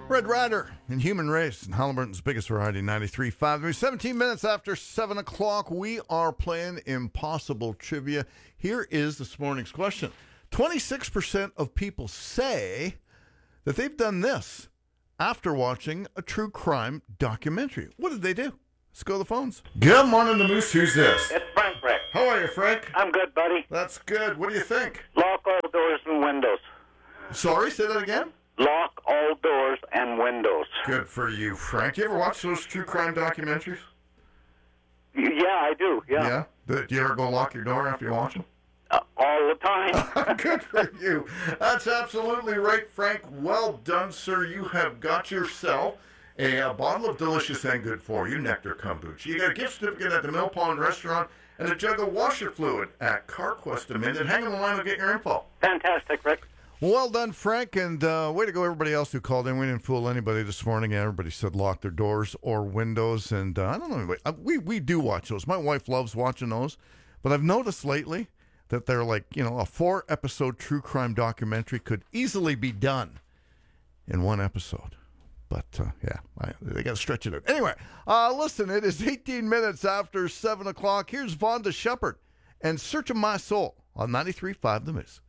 Red Rider and Human Race and Halliburton's biggest variety, 93.5. We're 17 minutes after 7 o'clock. We are playing Impossible Trivia. Here is this morning's question. 26% of people say that they've done this after watching a true crime documentary. What did they do? Let's go to the phones. Good morning, the Moose. Who's this? It's Frank Rick. How are you, Frank? I'm good, buddy. That's good. What do you think? Lock all doors and windows. Sorry, say that again? Lock all doors and windows. Good for you, Frank. You ever watch those true crime documentaries? Yeah, I do. Yeah. Do you ever go lock your door after you watch them? All the time. Good for you. That's absolutely right, Frank. Well done, sir. You have got yourself a bottle of delicious and good for you nectar kombucha. You got a gift certificate at the Mill Pond Restaurant and a jug of washer fluid at CarQuest a minute. Hang on the line and get your info. Fantastic, Rick. Well done, Frank, and way to go, everybody else who called in. We didn't fool anybody this morning. Everybody said lock their doors or windows, and I don't know. We do watch those. My wife loves watching those, but I've noticed lately that they're like, a 4-episode true crime documentary could easily be done in one episode. But, they got to stretch it out. Anyway, listen, it is 18 minutes after 7 o'clock. Here's Vonda Shepard and Searching My Soul on 93.5 The Miss.